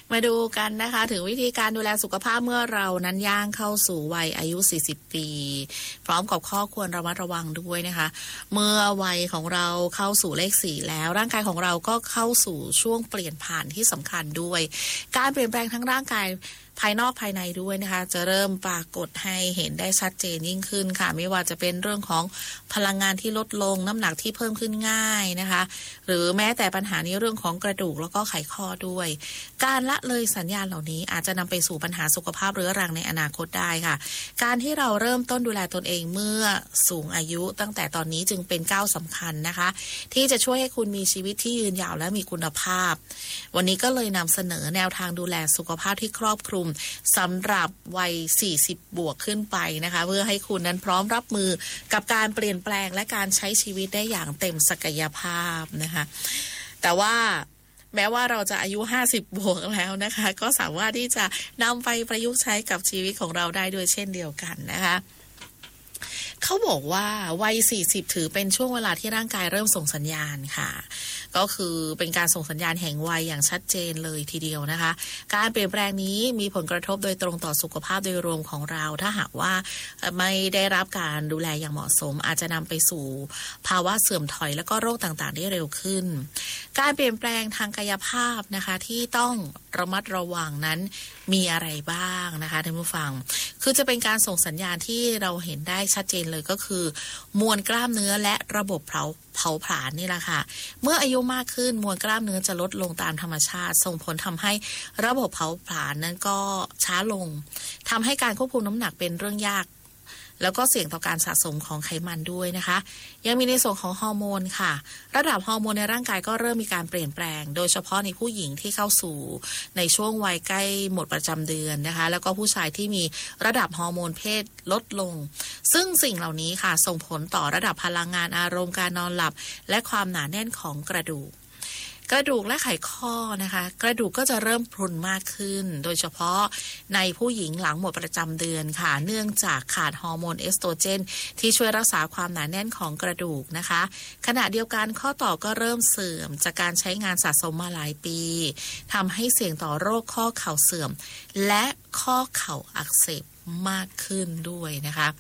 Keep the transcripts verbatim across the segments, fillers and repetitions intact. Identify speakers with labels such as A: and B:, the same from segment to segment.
A: มาดูกันนะคะถึงวิธีการดูแลสุขภาพเมื่อเรานั้นย่างเข้าสู่วัยอายุสี่สิบปีพร้อมกับข้อควรระมัดระวังด้วยนะคะเมื่อวัยของเราเข้าสู่เลขสี่แล้วร่างกายของเราก็เข้าสู่ช่วงเปลี่ยนผ่านที่สำคัญด้วยการเปลี่ยนแปลงทั้งร่างกายภายนอกภายในด้วยนะคะจะเริ่มปรากฏให้เห็นได้ชัดเจนยิ่งขึ้นค่ะไม่ว่าจะเป็นเรื่องของพลังงานที่ลดลงน้ำหนักที่เพิ่มขึ้นง่ายนะคะหรือแม้แต่ปัญหาในเรื่องของกระดูกแล้วก็ไขข้อด้วยการละเลยสัญญาณเหล่านี้อาจจะนำไปสู่ปัญหาสุขภาพเรื้อรังในอนาคตได้ค่ะการที่เราเริ่มต้นดูแลตนเองเมื่อสูงอายุตั้งแต่ตอนนี้จึงเป็นก้าวสำคัญนะคะที่จะช่วยให้คุณมีชีวิตที่ยืนยาวและมีคุณภาพวันนี้ก็เลยนำเสนอแนวทางดูแลสุขภาพที่ครอบคลุมสำหรับวัยสี่สิบบวกขึ้นไปนะคะเพื่อให้คุณนั้นพร้อมรับมือกับการเปลี่ยนแปลงและการใช้ชีวิตได้อย่างเต็มศักยภาพนะคะแต่ว่าแม้ว่าเราจะอายุห้าสิบบวกแล้วนะคะก็สามารถที่จะนำไปประยุกต์ใช้กับชีวิตของเราได้ด้วยเช่นเดียวกันนะคะเขาบอกว่าวัยสี่สิบถือเป็นช่วงเวลาที่ร่างกายเริ่มส่งสัญญาณค่ะก็คือเป็นการส่งสัญญาณแห่งวัยอย่างชัดเจนเลยทีเดียวนะคะการเปลี่ยนแปลงนี้มีผลกระทบโดยตรงต่อสุขภาพโดยรวมของเราถ้าหากว่าไม่ได้รับการดูแลอย่างเหมาะสมอาจจะนำไปสู่ภาวะเสื่อมถอยและก็โรคต่างๆได้เร็วขึ้นการเปลี่ยนแปลงทางกายภาพนะคะที่ต้องระมัดระวังนั้นมีอะไรบ้างนะคะท่านผู้ฟังคือจะเป็นการส่งสัญญาณที่เราเห็นได้ชัดเจนเลยก็คือมวลกล้ามเนื้อและระบบเผาเผาผลาญนี่แหละค่ะเมื่ออายุมากขึ้นมวลกล้ามเนื้อจะลดลงตามธรรมชาติส่งผลทำให้ระบบเผาผลาญนั้นก็ช้าลงทำให้การควบคุมน้ำหนักเป็นเรื่องยากแล้วก็เสี่ยงต่อการสะสมของไขมันด้วยนะคะยังมีในส่วนของฮอร์โมนค่ะระดับฮอร์โมนในร่างกายก็เริ่มมีการเปลี่ยนแปลงโดยเฉพาะในผู้หญิงที่เข้าสู่ในช่วงวัยใกล้หมดประจำเดือนนะคะแล้วก็ผู้ชายที่มีระดับฮอร์โมนเพศลดลงซึ่งสิ่งเหล่านี้ค่ะส่งผลต่อระดับพลังงานอารมณ์การนอนหลับและความหนาแน่นของกระดูกกระดูกและไขข้อนะคะกระดูกก็จะเริ่มพรุนมากขึ้นโดยเฉพาะในผู้หญิงหลังหมดประจำเดือนค่ะเนื่องจากขาดฮอร์โมนเอสโตรเจนที่ช่วยรักษาความหนาแน่นของกระดูกนะคะขณะเดียวกันข้อต่อก็เริ่มเสื่อมจากการใช้งานสะสมมาหลายปีทำให้เสี่ยงต่อโรคข้อเข่าเสื่อมและข้อเข่าอักเสบมากขึ้นด้วยนะคะ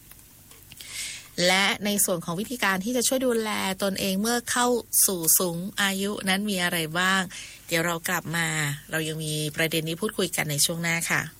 A: และในส่วนของวิธีการที่จะช่วยดูแลตนเองเมื่อเข้าสู่สูงอายุนั้นมีอะไรบ้างเดี๋ยวเรากลับมาเรายังมีประเด็นนี้พูดคุยกันในช่วงหน้าค่ะ